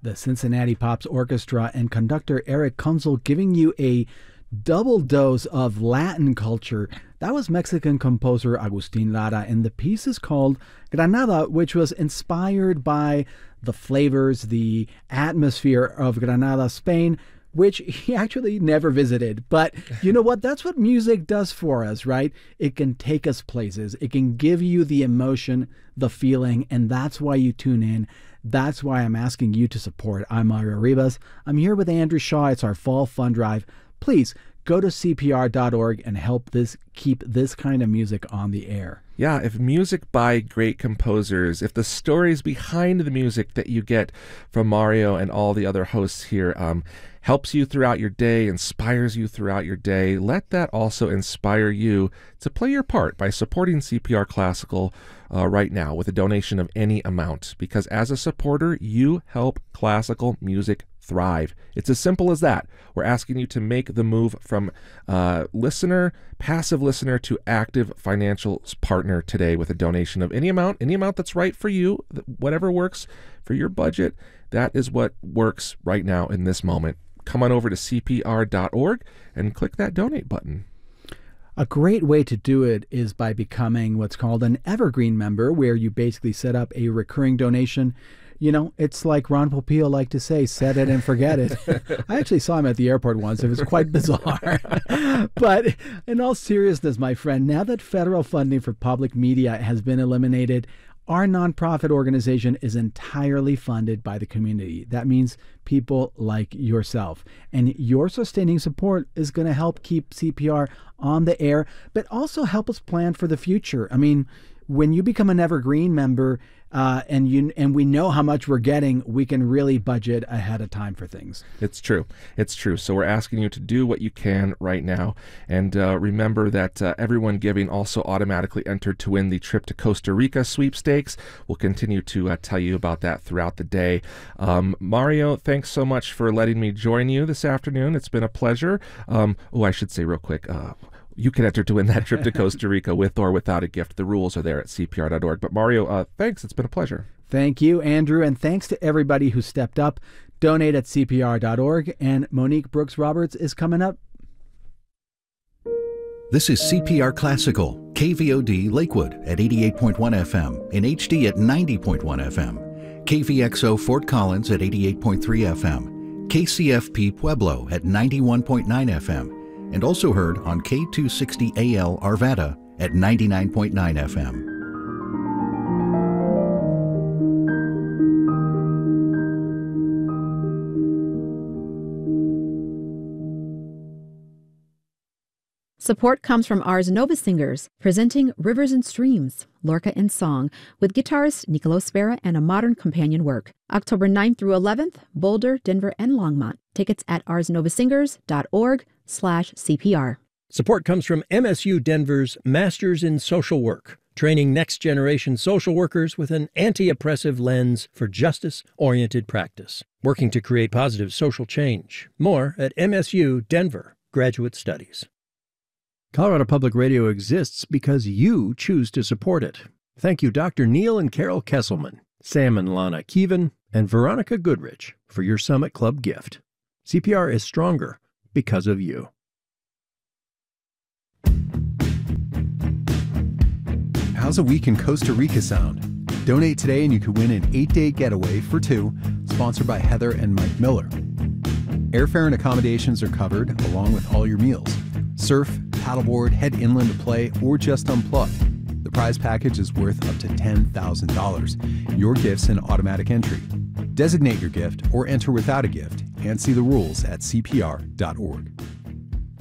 the Cincinnati Pops Orchestra and conductor Eric Kunzel giving you a double dose of Latin culture. That was Mexican composer Agustin Lara, and the piece is called Granada, which was inspired by the flavors, the atmosphere of Granada, Spain, which he actually never visited. But you know what? That's what music does for us, right? It can take us places. It can give you the emotion, the feeling, and that's why you tune in. That's why I'm asking you to support. I'm Mario Rivas. I'm here with Andrew Shaw. It's our fall fund drive. Please go to CPR.org and help keep this kind of music on the air. Yeah, if music by great composers, if the stories behind the music that you get from Mario and all the other hosts here helps you throughout your day, inspires you throughout your day, let that also inspire you to play your part by supporting CPR Classical right now with a donation of any amount. Because as a supporter, you help classical music thrive. It's as simple as that. We're asking you to make the move from passive listener to active financial partner today with a donation of any amount that's right for you, whatever works for your budget. That is what works right now in this moment. Come on over to CPR.org and click that donate button. A great way to do it is by becoming what's called an evergreen member, where you basically set up a recurring donation. You know, it's like Ron Popeil liked to say, set it and forget it. I actually saw him at the airport once. It was quite bizarre. But in all seriousness, my friend, now that federal funding for public media has been eliminated, our nonprofit organization is entirely funded by the community. That means people like yourself. And your sustaining support is going to help keep CPR on the air, but also help us plan for the future. I mean, when you become an evergreen member, and we know how much we're getting, we can really budget ahead of time for things. It's true. It's true. So we're asking you to do what you can right now. And remember that everyone giving also automatically entered to win the trip to Costa Rica sweepstakes. We'll continue to tell you about that throughout the day. Mario, thanks so much for letting me join you this afternoon. It's been a pleasure. I should say real quick, you can enter to win that trip to Costa Rica with or without a gift. The rules are there at CPR.org. But Mario, thanks. It's been a pleasure. Thank you, Andrew. And thanks to everybody who stepped up. Donate at CPR.org. And Monique Brooks Roberts is coming up. This is CPR Classical, KVOD Lakewood at 88.1 FM, in HD at 90.1 FM, KVXO Fort Collins at 88.3 FM, KCFP Pueblo at 91.9 FM, and also heard on K260AL Arvada at 99.9 FM. Support comes from Ars Nova Singers, presenting Rivers and Streams, Lorca in Song, with guitarist Nicolo Spera and a modern companion work. October 9th through 11th, Boulder, Denver, and Longmont. Tickets at arsnovasingers.org/CPR. Support comes from MSU Denver's Masters in Social Work, training next-generation social workers with an anti-oppressive lens for justice-oriented practice, working to create positive social change. More at MSU Denver Graduate Studies. Colorado Public Radio exists because you choose to support it. Thank you, Dr. Neil and Carol Kesselman, Sam and Lana Keevan, and Veronica Goodrich for your Summit Club gift. CPR is stronger because of you. How's a week in Costa Rica sound? Donate today and you could win an 8-day getaway for two, sponsored by Heather and Mike Miller. Airfare and accommodations are covered, along with all your meals. Surf, paddleboard, head inland to play, or just unplug. The prize package is worth up to $10,000. Your gift's an automatic entry. Designate your gift or enter without a gift and see the rules at CPR.org.